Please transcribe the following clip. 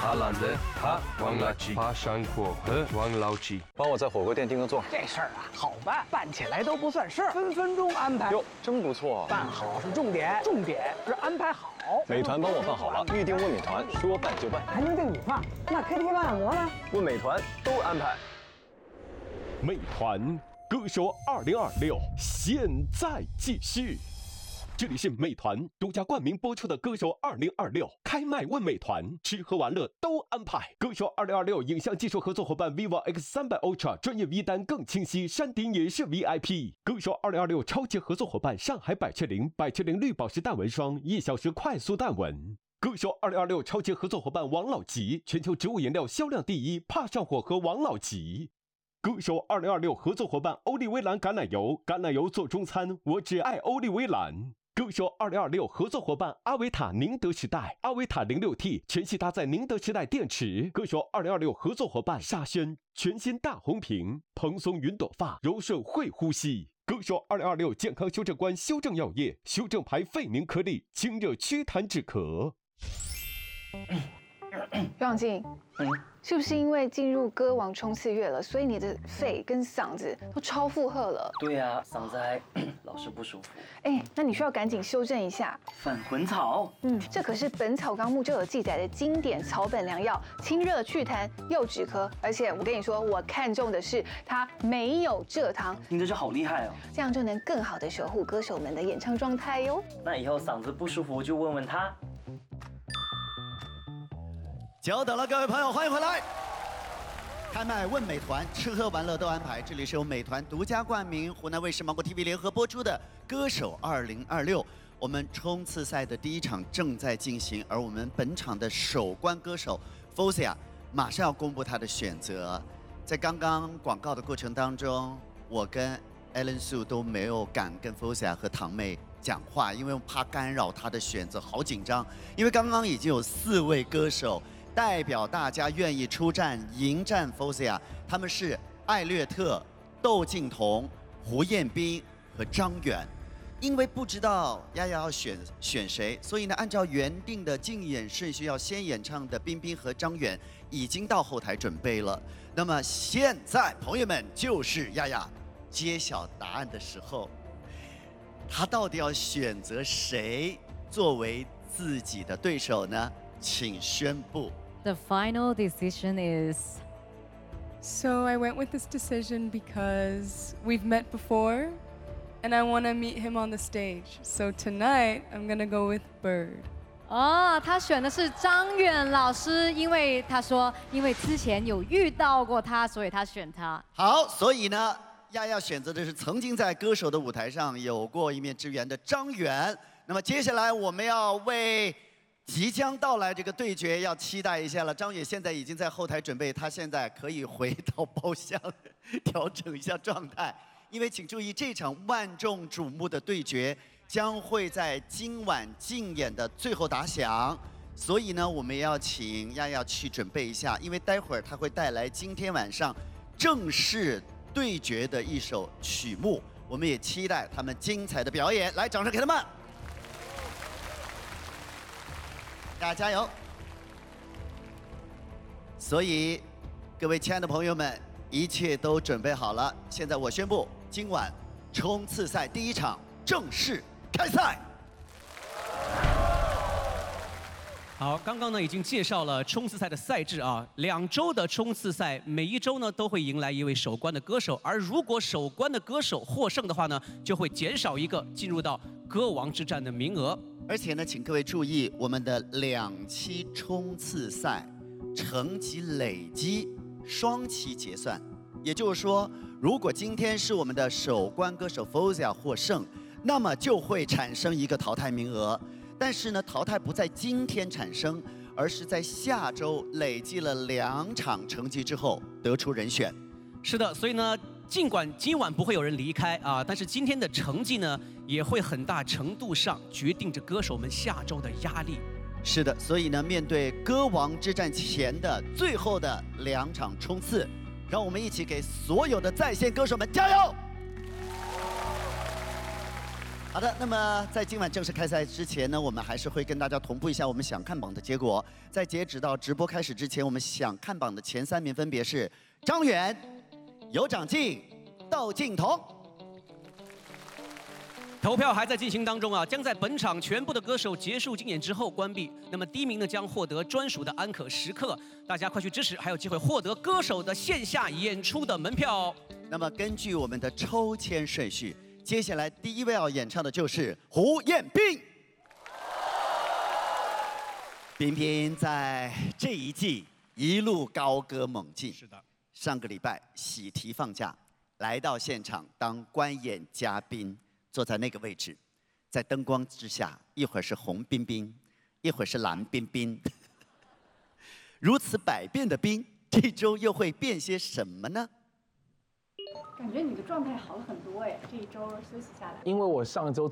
爬懒人，爬王老吉，爬山坡和王老吉。 帮我在火锅店订个座。 这事儿啊，好办，办起来都不算事儿，分分钟安排。 哟，真不错。 办好是重点，重点是安排好。 美团帮我办好了，预定问美团，说办就办。 还能订你放？那 KTV 按摩呢？ 问美团都安排。 美团歌手2026现在继续。这里是美团独家冠名播出的《歌手2026》，开麦问美团，吃喝玩乐都安排。歌手2026影像技术合作伙伴 vivo X300 Ultra， 专业 V 单更清晰，山顶也是 VIP。歌手2026超级合作伙伴上海百雀羚绿宝石淡纹霜，1小时快速淡纹。歌手2026超级合作伙伴王老吉，全球植物颜料销量第1，怕上火和王老吉。歌手2026合作伙伴欧丽薇兰橄榄油做中餐，我只爱欧丽薇兰。歌手2026合作伙伴阿维塔宁德时代，阿维塔 06T 全系搭载宁德时代电池。歌手2026合作伙伴沙宣，全新大红瓶，蓬松云朵发，柔顺会呼吸。歌手2026健康修正官修正药业，修正牌费宁颗粒，清热祛痰止咳。 刘永进，是不是因为进入歌王冲刺月了，所以你的肺跟嗓子都超负荷了？ 对啊，嗓子还老是不舒服。 哎，那你需要赶紧修正一下。 返魂草， 这可是《本草纲目》就有记载的经典草本良药，清热祛痰又止咳，而且我跟你说，我看中的是它没有蔗糖。 你这就好厉害哦， 这样就能更好的守护歌手们的演唱状态哟。 那以后嗓子不舒服就问问他。 久等了，各位朋友，欢迎回来！开麦问美团，吃喝玩乐都安排。这里是由美团独家冠名、湖南卫视、芒果 TV 联合播出的《歌手2026》。我们冲刺赛的第1场正在进行，而我们本场的首关歌手 Fausia 马上要公布她的选择。在刚刚广告的过程当中，我跟 Ellen Su 都没有敢跟 Fausia 和堂妹讲话，因为怕干扰她的选择，好紧张。因为刚刚已经有4位歌手代表大家愿意出战迎战 Fausia， 他们是艾略特、窦靖童、胡彦斌和张远。因为不知道丫丫要选谁，所以呢，按照原定的竞演顺序，要先演唱的彬彬和张远已经到后台准备了。那么现在，朋友们，就是丫丫揭晓答案的时候，他到底要选择谁作为自己的对手呢？请宣布。 The final decision is. So I went with this decision because we've met before, and I want to meet him on the stage. So tonight I'm gonna go with Bird. 哦，他选的是张远老师，因为他说，因为之前有遇到过他，所以他选他。 好，所以呢，丫丫选择的是曾经在歌手的舞台上有过一面之缘的张远。那么接下来我们要为即将到来这个对决要期待一下了。张远现在已经在后台准备，他现在可以回到包厢调整一下状态。因为请注意，这场万众瞩目的对决将会在今晚竞演的最后打响，所以呢，我们也要请丫丫去准备一下，因为待会儿他会带来今天晚上正式对决的一首曲目，我们也期待他们精彩的表演。来，掌声给他们！大家加油！所以，各位亲爱的朋友们，一切都准备好了。现在我宣布，今晚冲刺赛第1场正式开赛。 好，刚刚呢已经介绍了冲刺赛的赛制啊，2周的冲刺赛，每1周呢都会迎来一位首关的歌手，而如果首关的歌手获胜的话呢，就会减少一个进入到歌王之战的名额。 而且呢，请各位注意，我们的2期冲刺赛成绩累积双期结算，也就是说，如果今天是我们的首关歌手 Fausia 获胜，那么就会产生一个淘汰名额。但是呢，淘汰不在今天产生，而是在下周累计了2场成绩之后得出人选。 是的，所以呢，尽管今晚不会有人离开啊，但是今天的成绩呢，也会很大程度上决定着歌手们下周的压力。 是的，所以呢，面对歌王之战前的最后的2场冲刺，让我们一起给所有的在线歌手们加油！ 好的，那么在今晚正式开赛之前呢，我们还是会跟大家同步一下我们想看榜的结果。在截止到直播开始之前，我们想看榜的前3名分别是张远、尤长靖、窦靖童。 投票还在进行当中啊，将在本场全部的歌手结束竞演之后关闭。那么第1名呢将获得专属的安可时刻，大家快去支持，还有机会获得歌手的线下演出的门票。 那么根据我们的抽签顺序，接下来第1位要演唱的就是胡彦斌。彬彬在这一季一路高歌猛进， 是的。 上个礼拜喜提放假，来到现场当观演嘉宾，坐在那个位置，在灯光之下，一会儿是红彬彬，一会儿是蓝彬彬，如此百变的彬，这周又会变些什么呢？ 感觉你的状态好了很多哎，这一周休息下来。 因为我上周